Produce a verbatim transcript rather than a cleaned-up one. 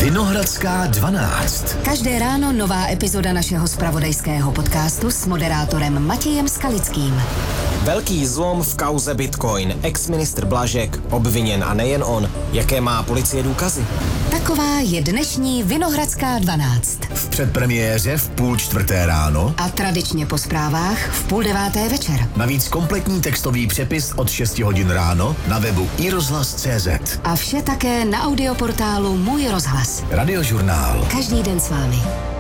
Vinohradská dvanáct. Každé ráno nová epizoda našeho zpravodajského podcastu s moderátorem Matějem Skalickým. Velký zlom v kauze Bitcoin. Ex-ministr Blažek obviněn a nejen on. Jaké má policie důkazy? Taková je dnešní Vinohradská dvanáct. V předpremiéře v půl čtvrté ráno A tradičně po zprávách v půl deváté večer. navíc kompletní textový přepis od šesti hodin ráno na webu i rozhlas tečka cé zet. A vše také na audioportálu Můj rozhlas. Radiožurnál. Každý den s vámi.